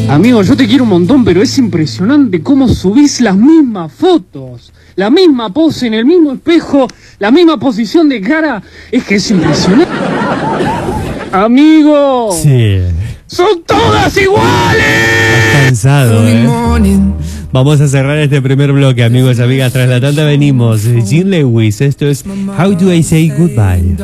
Amigo, yo te quiero un montón, pero es impresionante cómo subís las mismas fotos, la misma pose en el mismo espejo, la misma posición de cara. Es que es impresionante. Amigo. Sí. ¡Son todas iguales! Estás cansado, Vamos a cerrar este primer bloque, amigos, amigas. Tras la tanda venimos. Jean Lewis, esto es How Do I Say Goodbye.